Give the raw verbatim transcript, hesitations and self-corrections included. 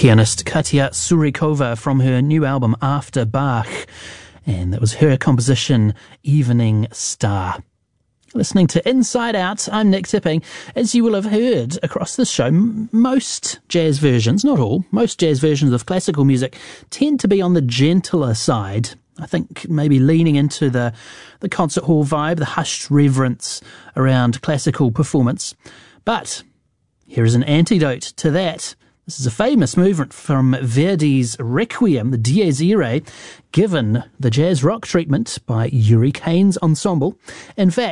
pianist Katia Surikova from her new album After Bach, and that was her composition Evening Star. Listening to Inside Out, I'm Nick Tipping. As you will have heard across this show, m- most jazz versions, not all, most jazz versions of classical music tend to be on the gentler side. I think maybe leaning into the, the concert hall vibe, the hushed reverence around classical performance. But here is an antidote to that. This is a famous movement from Verdi's Requiem, the Dies Irae, given the jazz rock treatment by Yuri Kane's ensemble. In fact,